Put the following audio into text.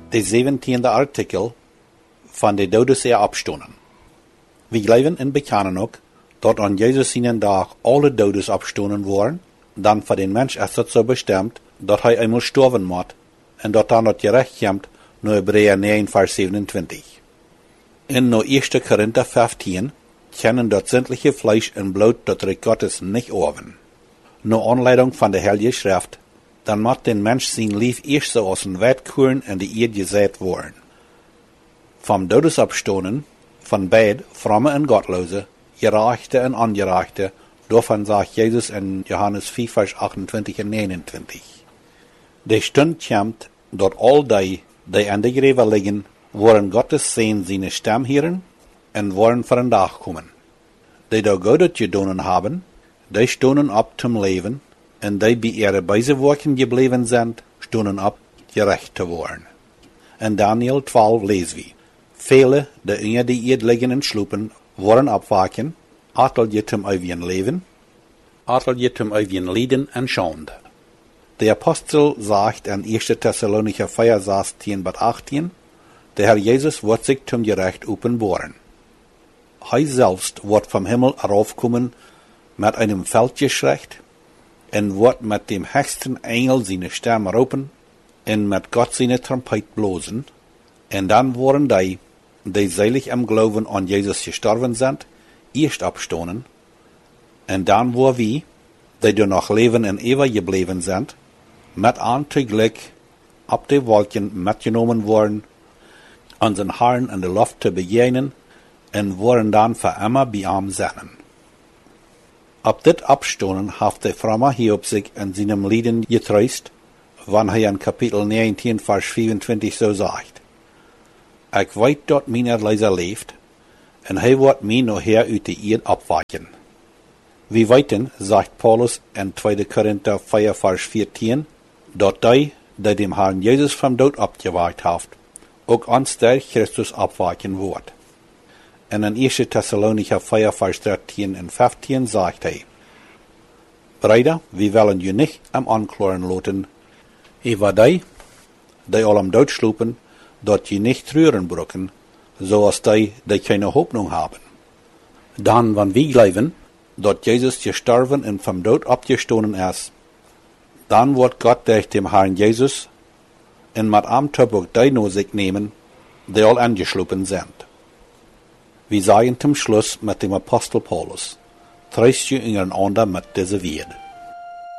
de 17e artikel van de doden is opstonden. We geloven en bekennen ook dat aan Jezus zijn dag alle doden opstonden worden, dan voor de mens is het zo bestemd dat hij eenmaal sterven moet en dat dan het gerecht komt naar Hebreeën 9 vers 27. In naar 1 Korinther 15 kennen dat zindliche Fleisch en bloed dat Reich Gottes niet oven. Naar aanleiding van de Heilige Schrift, dan moet den mens zijn lief eerst zoals een wijdkoorn in de eerd gezaaid worden. Van dodes opstonden, van beide, vromme en godloze, gerechte en ongerechte, daarvan zegt Jezus in Johannes 4 vers 28 en 29. De stund komt dat al die aan de grave liggen, worden Gottes zijn stem horen en worden voor een dag komen. Die daar Godet gedaan hebben, die stonden op zum leven, en die bij ihre bijzewerken gebleven zijn, stonden op gerecht te worden. In Daniel 12 lezen we, vele die onder de eerd liggen en sloepen, worden opwaken, aatelje zum eeuwigen leven, aatelje zum eeuwigen lijden en schande. De apostel zegt in 1 Thessalonicher 4, 16 tot 18, de Herr Jezus wordt zich zum gerecht openbaren. Hij selbst wordt vom Himmel heraufkommen met einem Feldgeschrecht en wordt met dem höchsten Engel zijn stem roepen en met God zijn trompet blozen, en dan worden die selig im Glauben an Jesus gestorven zijn, eerst opstonden, en dan worden wie, die er nog leven en eeuwig gebleven zijn, met aan tegelijk op de wolken metgenomen worden, aan zijn Herrn in de lucht te begegnen, en worden dan voor immer bij hem zijn. Op dit opstonden heeft de vromme Hiob zich in zijn lieden getroost, wanneer hij in kapitel 19 vers 24 zo zegt: Ik weet dat mijn erleider leeft, en hij wordt mij nog her uit de eerd opwekken. We weten, zegt Paulus in 2 Korinther 4 vers 14, dat die dem Herrn Jezus van dood opgewekt heeft, ook ons der Christus opwekken wordt. En in 1 Thessalonicher 4 vers 13 en 15 zegt hij: Brüder, we willen je niet am aanklaren laten, over die al am dood sloepen, dat je niet treuren brokken, zoals die keine hoopnung hebben. Dan, wanneer we geloven dat Jezus gestorven en van dood opgestonden is, dan wordt God durch dem Herrn Jezus en met hem ook die naar zich nemen, die al angeslopen zijn. We zeggen zum Schluss mit dem Apostel Paulus: Tröst je einander mit dieser Werde.